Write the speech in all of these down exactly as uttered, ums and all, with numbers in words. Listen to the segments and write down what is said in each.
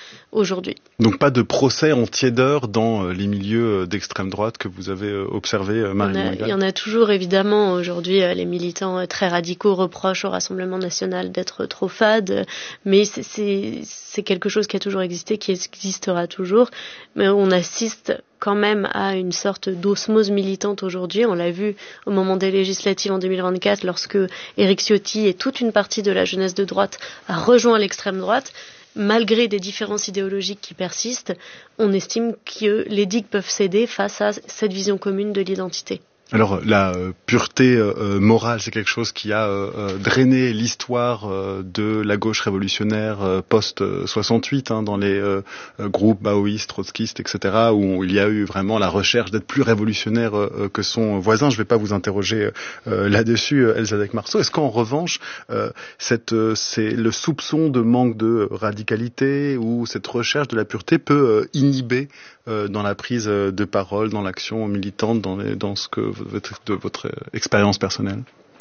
aujourd'hui. Donc pas de procès en tiédeur dans les milieux d'extrême droite que vous avez observé, Marie Mongal? Il y en a toujours, évidemment. Aujourd'hui, les militants très radicaux reprochent au Rassemblement national d'être trop fade, mais c'est, c'est, c'est quelque chose qui a toujours existé, qui existera toujours. Mais on assiste quand même à une sorte d'osmose militante aujourd'hui. On l'a vu au moment des législatives en deux mille vingt-quatre, lorsque Éric Ciotti et toute une partie de la jeunesse de droite a rejoint l'extrême droite. Malgré des différences idéologiques qui persistent, on estime que les digues peuvent céder face à cette vision commune de l'identité. Alors la euh, pureté euh, morale, c'est quelque chose qui a euh, drainé l'histoire euh, de la gauche révolutionnaire euh, post-soixante-huit, hein, dans les euh, groupes maoïstes, trotskistes, et cetera, où il y a eu vraiment la recherche d'être plus révolutionnaire euh, que son voisin. Je ne vais pas vous interroger euh, là-dessus, Elsadek Marceau. Est-ce qu'en revanche, euh, cette, euh, c'est le soupçon de manque de radicalité ou cette recherche de la pureté peut euh, inhiber euh, dans la prise de parole, dans l'action militante, dans, les, dans ce que de votre expérience personnelle?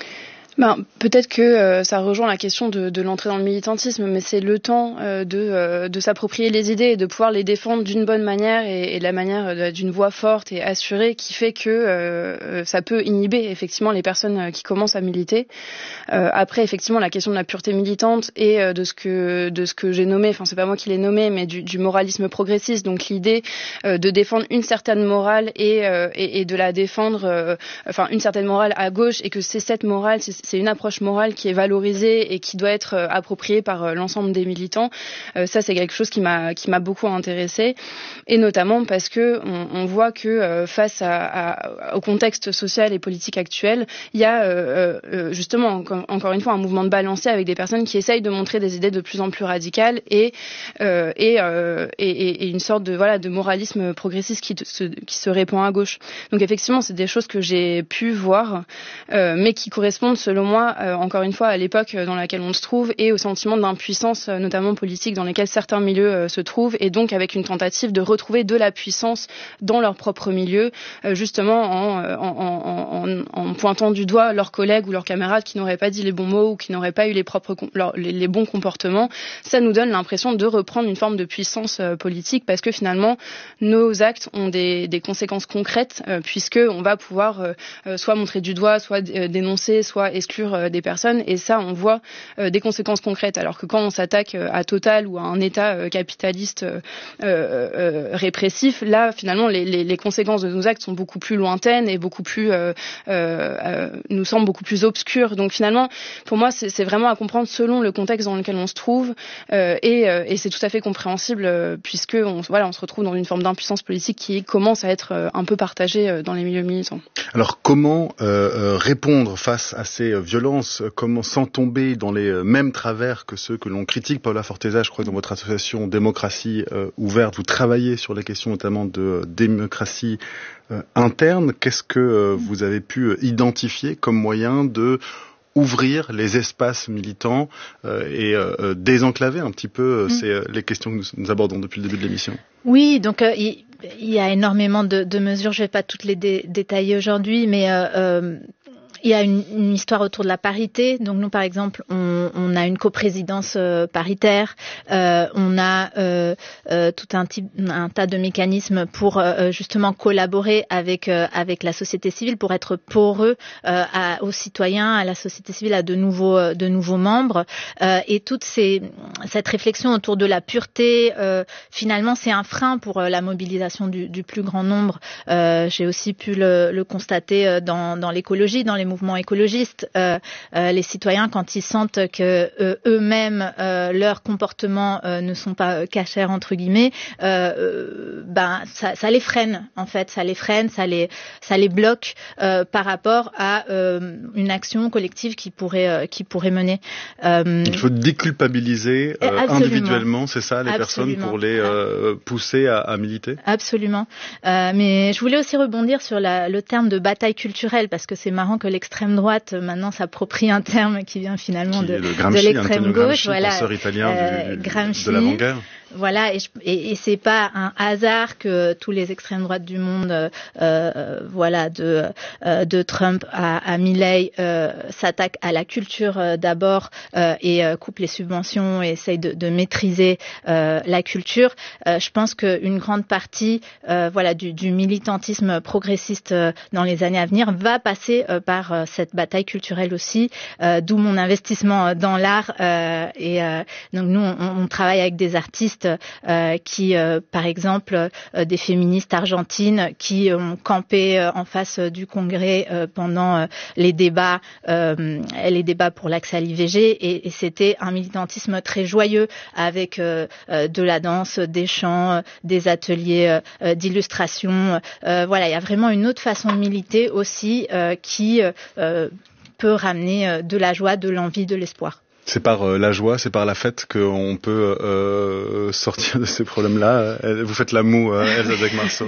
Ben, peut-être que euh, ça rejoint la question de, de l'entrée dans le militantisme, mais c'est le temps euh, de, euh, de s'approprier les idées et de pouvoir les défendre d'une bonne manière et, et de la manière euh, d'une voix forte et assurée qui fait que euh, ça peut inhiber effectivement les personnes qui commencent à militer. Euh, après, effectivement, la question de la pureté militante et euh, de ce que de ce que j'ai nommé, enfin c'est pas moi qui l'ai nommé, mais du, du moralisme progressiste. Donc l'idée euh, de défendre une certaine morale et, euh, et, et de la défendre, euh, enfin une certaine morale à gauche, et que c'est cette morale, c'est c'est une approche morale qui est valorisée et qui doit être euh, appropriée par euh, l'ensemble des militants. Euh, ça, c'est quelque chose qui m'a qui m'a beaucoup intéressée, et notamment parce que on, on voit que euh, face à, à, au contexte social et politique actuel, il y a euh, euh, justement encore, encore une fois un mouvement de balancier avec des personnes qui essayent de montrer des idées de plus en plus radicales et euh, et, euh, et et une sorte de voilà de moralisme progressiste qui se qui se répand à gauche. Donc effectivement, c'est des choses que j'ai pu voir, euh, mais qui correspondent selon moi, euh, encore une fois, à l'époque dans laquelle on se trouve et au sentiment d'impuissance, euh, notamment politique, dans lesquels certains milieux euh, se trouvent, et donc avec une tentative de retrouver de la puissance dans leur propre milieu, euh, justement en, en, en, en, en pointant du doigt leurs collègues ou leurs camarades qui n'auraient pas dit les bons mots ou qui n'auraient pas eu les, propres, leur, les, les bons comportements. Ça nous donne l'impression de reprendre une forme de puissance euh, politique, parce que finalement, nos actes ont des, des conséquences concrètes, euh, puisqu'on va pouvoir euh, soit montrer du doigt, soit euh, dénoncer, soit exclure des personnes, et ça on voit euh, des conséquences concrètes, alors que quand on s'attaque à Total ou à un État euh, capitaliste euh, euh, répressif, là finalement les, les, les conséquences de nos actes sont beaucoup plus lointaines et beaucoup plus euh, euh, nous semblent beaucoup plus obscures. Donc finalement pour moi c'est, c'est vraiment à comprendre selon le contexte dans lequel on se trouve, euh, et, euh, et c'est tout à fait compréhensible, euh, puisque on, voilà, on se retrouve dans une forme d'impuissance politique qui commence à être euh, un peu partagée euh, dans les milieux militants. Alors comment euh, répondre face à ces violences, comment sans tomber dans les mêmes travers que ceux que l'on critique? Paula Forteza, je crois que dans votre association Démocratie euh, ouverte, vous travaillez sur les questions notamment de euh, démocratie euh, interne. Qu'est-ce que euh, vous avez pu identifier comme moyen de ouvrir les espaces militants euh, et euh, désenclaver un petit peu euh, mmh. c'est euh, les questions que nous, nous abordons depuis le début de l'émission? Oui, donc euh, il, il y a énormément de, de mesures. Je ne vais pas toutes les dé- détailler aujourd'hui, mais euh, euh, il y a une, une histoire autour de la parité. Donc nous, par exemple, on, on a une coprésidence euh, paritaire. Euh, on a euh, euh, tout un, type, un tas de mécanismes pour euh, justement collaborer avec euh, avec la société civile, pour être poreux euh, à, aux citoyens, à la société civile, à de nouveaux de nouveaux membres. Euh, et toute ces, cette réflexion autour de la pureté, euh, finalement, c'est un frein pour euh, la mobilisation du, du plus grand nombre. Euh, j'ai aussi pu le, le constater dans, dans l'écologie, dans les mouvements écologistes, euh, euh, les citoyens, quand ils sentent que euh, eux-mêmes euh, leurs comportements euh, ne sont pas euh, cachers entre guillemets, euh, ben ça, ça les freine en fait, ça les freine, ça les ça les bloque euh, par rapport à euh, une action collective qui pourrait euh, qui pourrait mener. Euh, Il faut déculpabiliser euh, individuellement, c'est ça, les Absolument. personnes pour les euh, pousser à, à militer. Absolument. Euh, mais je voulais aussi rebondir sur la, le terme de bataille culturelle, parce que c'est marrant que les l'extrême droite maintenant s'approprie un terme qui vient finalement qui de, le Gramsci, de l'extrême gauche, Gramsci, voilà, penseur italien euh, du, du, Gramsci, de l'avant-guerre. Voilà, et, je, et, et c'est pas un hasard que tous les extrêmes droites du monde, euh, euh, voilà, de euh, de Trump à, à Milei, euh, s'attaquent à la culture euh, d'abord euh, et euh, coupent les subventions et essayent de, de maîtriser euh, la culture. Euh, je pense qu'une grande partie, euh, voilà, du, du militantisme progressiste euh, dans les années à venir va passer euh, par euh, cette bataille culturelle aussi, euh, d'où mon investissement dans l'art. Euh, et euh, donc nous, on, on travaille avec des artistes Euh, qui, euh, par exemple, euh, des féministes argentines qui ont campé euh, en face euh, du Congrès euh, pendant euh, les débats, euh, les débats pour l'accès à l'I V G, et, et c'était un militantisme très joyeux avec euh, euh, de la danse, des chants, euh, des ateliers euh, d'illustration. Euh, voilà, il y a vraiment une autre façon de militer aussi euh, qui euh, peut ramener euh, de la joie, de l'envie, de l'espoir. C'est par euh, la joie, c'est par la fête qu'on peut euh, sortir de ces problèmes-là. Vous faites la moue, euh, Elsa Dagg-Marceau.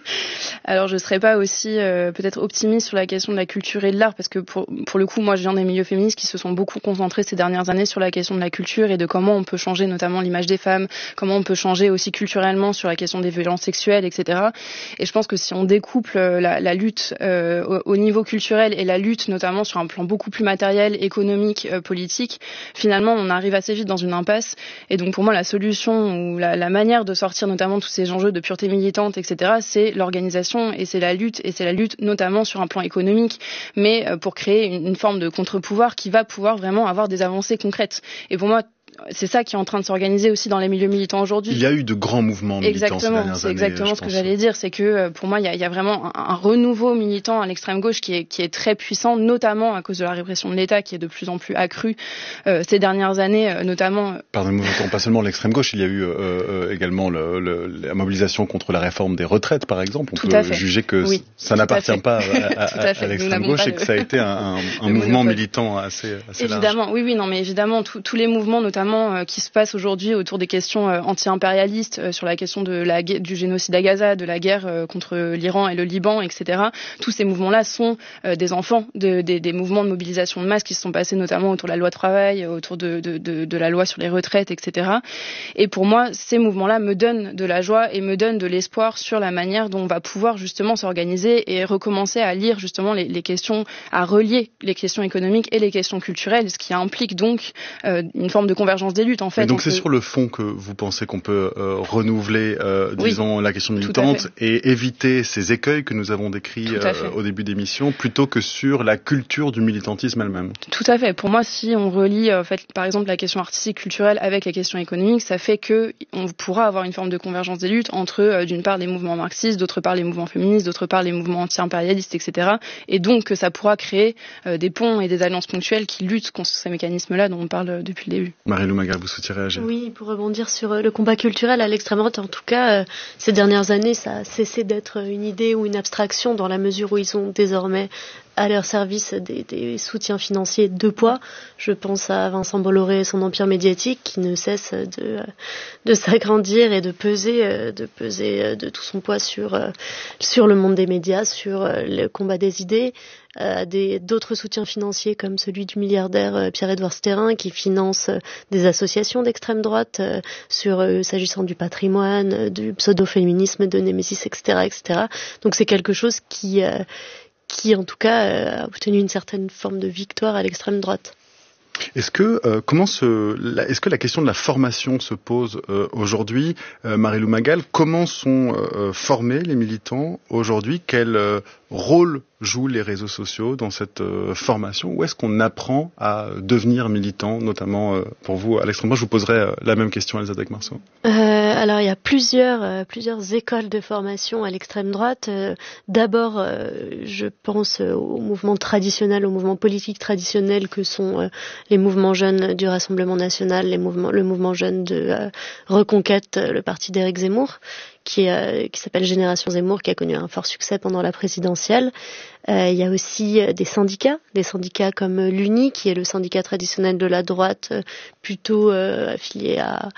Alors je serais pas aussi euh, peut-être optimiste sur la question de la culture et de l'art, parce que pour, pour le coup, moi je viens des milieux féministes qui se sont beaucoup concentrés ces dernières années sur la question de la culture et de comment on peut changer notamment l'image des femmes, comment on peut changer aussi culturellement sur la question des violences sexuelles, et cetera. Et je pense que si on découple la, la lutte euh, au, au niveau culturel et la lutte notamment sur un plan beaucoup plus matériel, économique, euh, politique, finalement on arrive assez vite dans une impasse. Et donc pour moi la solution ou la, la manière de sortir notamment tous ces enjeux de pureté militante, et cetera, c'est l'organisation et c'est la lutte, et c'est la lutte notamment sur un plan économique, mais pour créer une, une forme de contre-pouvoir qui va pouvoir vraiment avoir des avancées concrètes. Et pour moi, c'est ça qui est en train de s'organiser aussi dans les milieux militants aujourd'hui. Il y a eu de grands mouvements militants exactement, ces dernières c'est années. Exactement ce que j'allais dire, c'est que pour moi, il y a, il y a vraiment un, un renouveau militant à l'extrême gauche qui est, qui est très puissant, notamment à cause de la répression de l'État qui est de plus en plus accrue euh, ces dernières années, euh, notamment. Pardon, pas seulement l'extrême gauche, il y a eu euh, également le, le, la mobilisation contre la réforme des retraites, par exemple. On tout peut à fait. juger que oui, ça n'appartient pas à, à, à, à l'extrême gauche le... et que ça a été un, un, un mouvement militant assez, assez large. Évidemment, oui, oui, non, mais évidemment, tous les mouvements, notamment euh, qui se passent aujourd'hui autour des questions euh, anti-impérialistes, euh, sur la question de la, du génocide à Gaza, de la guerre euh, contre l'Iran et le Liban, et cetera. Tous ces mouvements-là sont euh, des enfants de, des, des mouvements de mobilisation de masse qui se sont passés notamment autour de la loi travail, autour de, de, de, de la loi sur les retraites, et cetera. Et pour moi, ces mouvements-là me donnent de la joie et me donnent de l'espoir sur la manière dont on va pouvoir justement s'organiser et recommencer à lire justement les, les questions, à relier les questions économiques et les questions culturelles, ce qui implique donc euh, une forme de convergence des luttes en fait. Mais donc c'est sur le fond que vous pensez qu'on peut euh, renouveler, euh, disons, oui, la question militante et éviter ces écueils que nous avons décrits euh, au début d'émission, plutôt que sur la culture du militantisme elle-même. Tout à fait. Pour moi, si on relie, en fait, par exemple, la question artistique culturelle avec la question économique, ça fait que on pourra avoir une forme de convergence des luttes entre, euh, d'une part, les mouvements marxistes, d'autre part, les mouvements féministes, d'autre part, les mouvements anti-impérialistes, et cetera. Et donc que ça pourra créer euh, des ponts et des alliances ponctuelles qui luttent contre ces mécanismes-là dont on parle depuis le début. Marie-Lou Magal, vous souhaitez réagir ? Oui, pour rebondir sur le combat culturel à l'extrême droite, en tout cas, euh, ces dernières années, ça a cessé d'être une idée ou une abstraction dans la mesure où ils ont désormais à leur service des, des soutiens financiers de poids. Je pense à Vincent Bolloré et son empire médiatique qui ne cesse de, de s'agrandir et de peser, de peser de tout son poids sur, sur le monde des médias, sur le combat des idées. Euh, des, d'autres soutiens financiers comme celui du milliardaire euh, Pierre-Édouard Stérin qui finance euh, des associations d'extrême droite euh, sur euh, s'agissant du patrimoine, euh, du pseudo-féminisme, de Némésis, et cetera, et cetera. Donc c'est quelque chose qui, euh, qui en tout cas euh, a obtenu une certaine forme de victoire à l'extrême droite. Est-ce que euh, comment se, la, est-ce que la question de la formation se pose euh, aujourd'hui, euh, Marie-Lou Magal? Comment sont euh, formés les militants aujourd'hui? Quel euh, rôle jouent les réseaux sociaux dans cette euh, formation? Où est-ce qu'on apprend à devenir militant, notamment euh, pour vous à l'extrême droite? Je vous poserai euh, la même question, Elsa Dagg-Marceau. Euh, alors il y a plusieurs euh, plusieurs écoles de formation à l'extrême droite. Euh, d'abord, euh, je pense euh, au mouvement traditionnel, au mouvement politique traditionnel que sont euh, les mouvements jeunes du Rassemblement national, les mouvements, le mouvement jeune de euh, Reconquête, le parti d'Éric Zemmour, qui, euh, qui s'appelle Génération Zemmour, qui a connu un fort succès pendant la présidentielle. Euh, il y a aussi euh, des syndicats, des syndicats comme euh, l'U N I, qui est le syndicat traditionnel de la droite, euh, plutôt euh, affilié à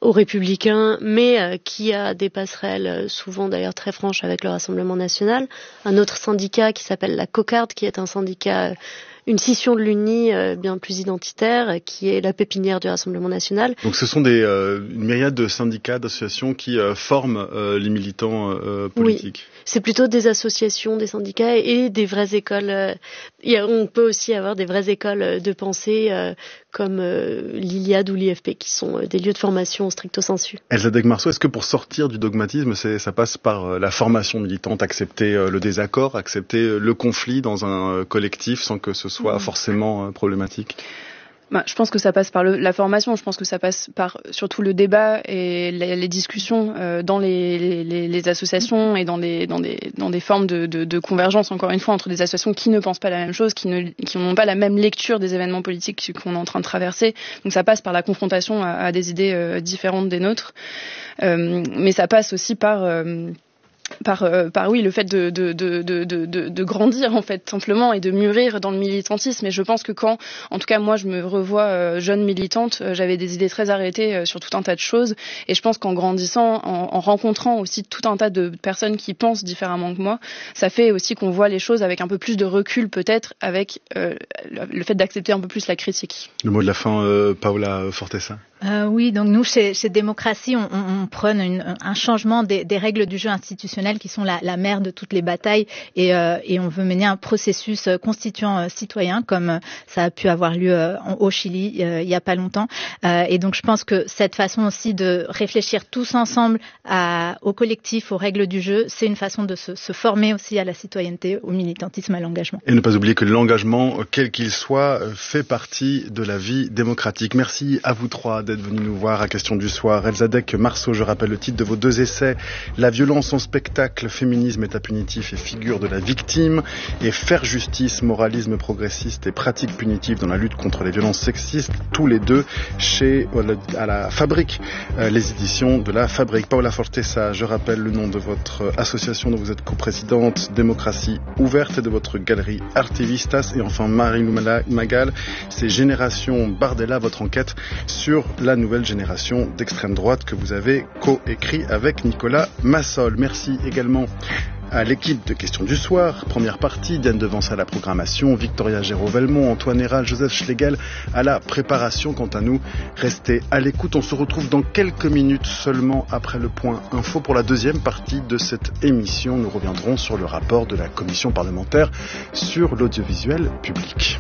aux Républicains, mais euh, qui a des passerelles euh, souvent d'ailleurs très franches avec le Rassemblement national. Un autre syndicat qui s'appelle la Cocarde, qui est un syndicat, euh, une scission de l'U N I euh, bien plus identitaire, euh, qui est la pépinière du Rassemblement national. Donc ce sont des, euh, une myriade de syndicats, d'associations qui euh, forment euh, les militants euh, politiques. Oui, c'est plutôt des associations, des syndicats et des vraies écoles. Euh, y a, on peut aussi avoir des vraies écoles de pensée euh, comme euh, l'Iliade ou l'I F P, qui sont euh, des lieux de formation stricto sensu. Elsa Degg-Marceau, est-ce que pour sortir du dogmatisme, c'est, ça passe par euh, la formation militante, accepter euh, le désaccord, accepter euh, le conflit dans un euh, collectif sans que ce soit mmh. forcément euh, problématique? Bah, je pense que ça passe par le, la formation, je pense que ça passe par surtout le débat et les, les discussions euh, dans les, les, les associations et dans des, dans des, dans des formes de, de, de convergence, encore une fois, entre des associations qui ne pensent pas la même chose, qui ne, qui n'ont pas la même lecture des événements politiques qu'on est en train de traverser. Donc ça passe par la confrontation à, à des idées euh, différentes des nôtres. Euh, mais ça passe aussi par... Euh, Par, euh, par oui, le fait de, de, de, de, de, de grandir, en fait, simplement, et de mûrir dans le militantisme. Et je pense que quand, en tout cas, moi, je me revois euh, jeune militante, euh, j'avais des idées très arrêtées euh, sur tout un tas de choses. Et je pense qu'en grandissant, en, en rencontrant aussi tout un tas de personnes qui pensent différemment que moi, ça fait aussi qu'on voit les choses avec un peu plus de recul, peut-être, avec euh, le fait d'accepter un peu plus la critique. Le mot de la fin, euh, Paola Forteza. Euh, oui, donc nous, chez, chez Démocratie, on, on, on prône une, un changement des, des règles du jeu institutionnel qui sont la, la mère de toutes les batailles et, euh, et on veut mener un processus constituant euh, citoyen comme euh, ça a pu avoir lieu euh, au Chili euh, il y a pas longtemps. Euh, et donc je pense que cette façon aussi de réfléchir tous ensemble à, au collectif, aux règles du jeu, c'est une façon de se, se former aussi à la citoyenneté, au militantisme, à l'engagement. Et ne pas oublier que l'engagement, quel qu'il soit, fait partie de la vie démocratique. Merci à vous trois d'être venus nous voir à Question du Soir. Elsa Degg-Marceau, je rappelle le titre de vos deux essais, La violence en spectacle, féminisme état punitif et figure de la victime, et Faire justice, moralisme progressiste et pratique punitive dans la lutte contre les violences sexistes, tous les deux chez à la Fabrique, les éditions de la Fabrique. Paola Forteza, je rappelle le nom de votre association dont vous êtes coprésidente, Démocratie ouverte, et de votre galerie Artivistas. Et enfin Marie-Lou Magal, c'est Génération Bardella, votre enquête sur la nouvelle génération d'extrême droite que vous avez co-écrit avec Nicolas Massol. Merci également à l'équipe de Questions du Soir, première partie, Diane Devance à la programmation, Victoria Géraud-Velmont, Antoine Héral, Joseph Schlegel à la préparation. Quant à nous, restez à l'écoute. On se retrouve dans quelques minutes seulement après le point info pour la deuxième partie de cette émission. Nous reviendrons sur le rapport de la commission parlementaire sur l'audiovisuel public.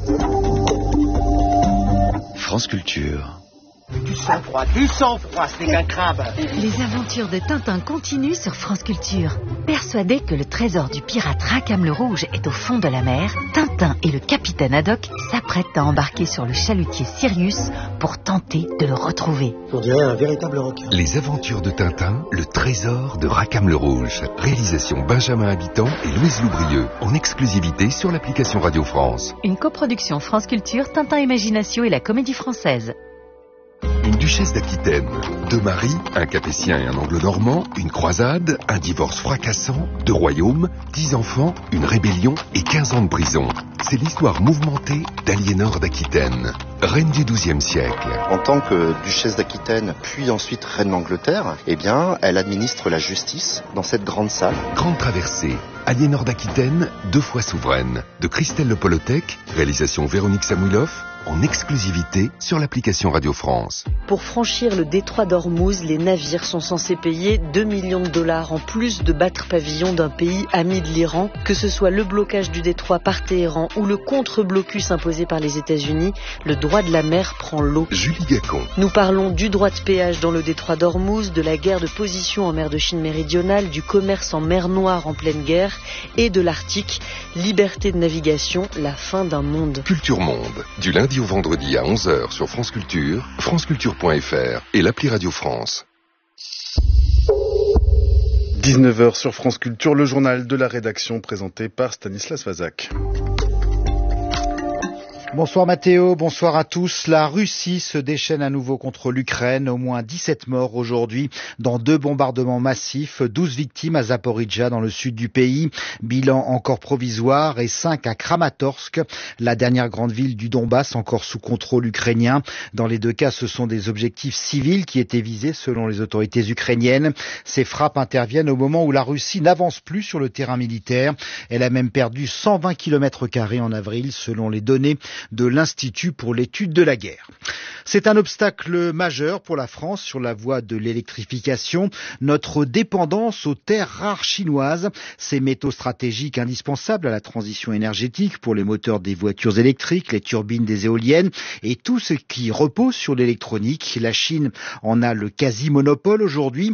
France Culture. Du sang-froid, du sang-froid, ce n'est qu'un crabe. Les aventures de Tintin continuent sur France Culture. Persuadé que le trésor du pirate Rackham le Rouge est au fond de la mer, Tintin et le capitaine Haddock s'apprêtent à embarquer sur le chalutier Sirius pour tenter de le retrouver. On dirait un véritable requin. Les aventures de Tintin, le trésor de Rackham le Rouge. Réalisation Benjamin Habitant et Louise Loubrieux, en exclusivité sur l'application Radio France. Une coproduction France Culture, Tintin Imagination et la Comédie Française. Une duchesse d'Aquitaine, deux maris, un capétien et un anglo-normand, une croisade, un divorce fracassant, deux royaumes, dix enfants, une rébellion et quinze ans de prison. C'est l'histoire mouvementée d'Aliénor d'Aquitaine, reine du douzième siècle. En tant que duchesse d'Aquitaine, puis ensuite reine d'Angleterre, eh bien, elle administre la justice dans cette grande salle. Grande traversée, Aliénor d'Aquitaine, deux fois souveraine, de Christelle Le Polotec, réalisation Véronique Samouilov, en exclusivité sur l'application Radio France. Pour franchir le détroit d'Ormuz, les navires sont censés payer deux millions de dollars en plus de battre pavillon d'un pays ami de l'Iran. Que ce soit le blocage du détroit par Téhéran ou le contre-blocus imposé par les États-Unis, le droit de la mer prend l'eau. Julie Gacon. Nous parlons du droit de péage dans le détroit d'Ormuz, de la guerre de position en mer de Chine méridionale, du commerce en mer Noire en pleine guerre et de l'Arctique. Liberté de navigation, la fin d'un monde. Culture Monde, du lundi au vendredi à onze heures sur France Culture, franceculture point f r et l'appli Radio France. dix-neuf heures sur France Culture, le journal de la rédaction présenté par Stanislas Vazak. Bonsoir Mathéo, bonsoir à tous. La Russie se déchaîne à nouveau contre l'Ukraine. Au moins dix-sept morts aujourd'hui dans deux bombardements massifs, douze victimes à Zaporijjia dans le sud du pays. Bilan encore provisoire et cinq à Kramatorsk, la dernière grande ville du Donbass encore sous contrôle ukrainien. Dans les deux cas, ce sont des objectifs civils qui étaient visés selon les autorités ukrainiennes. Ces frappes interviennent au moment où la Russie n'avance plus sur le terrain militaire. Elle a même perdu cent vingt kilomètres carrés en avril selon les données de l'Institut pour l'étude de la guerre. C'est un obstacle majeur pour la France sur la voie de l'électrification. Notre dépendance aux terres rares chinoises, ces métaux stratégiques indispensables à la transition énergétique pour les moteurs des voitures électriques, les turbines des éoliennes et tout ce qui repose sur l'électronique. La Chine en a le quasi-monopole aujourd'hui.